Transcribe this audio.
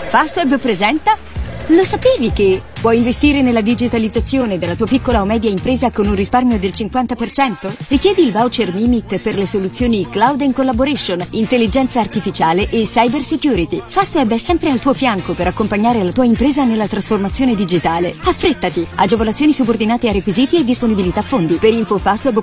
Fastweb presenta... Lo sapevi che puoi investire nella digitalizzazione della tua piccola o media impresa con un risparmio del 50%? Richiedi il voucher Mimit per le soluzioni Cloud and Collaboration, intelligenza artificiale e cyber security. Fastweb è sempre al tuo fianco per accompagnare la tua impresa nella trasformazione digitale. Affrettati! Agevolazioni subordinate a requisiti e disponibilità fondi. Per info Fastweb